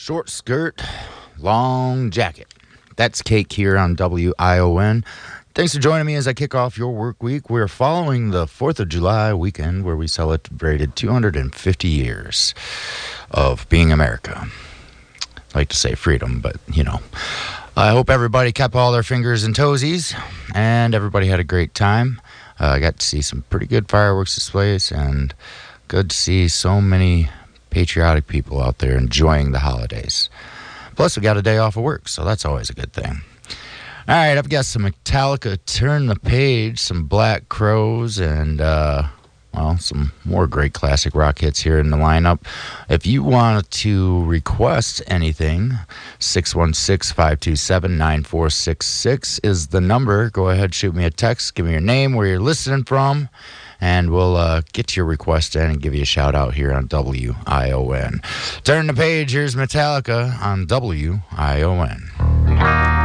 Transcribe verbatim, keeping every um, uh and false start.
Short skirt, long jacket. That's Cake here on W I O N. Thanks for joining me as I kick off your work week. We're following the fourth of July weekend where we celebrated two hundred fifty years of being America. I like to say freedom, but, you know. I hope everybody kept all their fingers and toesies, and everybody had a great time. Uh, I got to see some pretty good fireworks displays, and good to see so many patriotic people out there enjoying the holidays. Plus, we got a day off of work, so that's always a good thing. All right, I've got some Metallica, Turn the Page, some Black Crowes, and, uh, well, some more great classic rock hits here in the lineup. If you want to request anything, six one six, five two seven, nine four six six is the number. Go ahead, shoot me a text, give me your name, where you're listening from, and we'll uh, get your request in and give you a shout out here on W I O N. Turn the Page, here's Metallica on W I O N.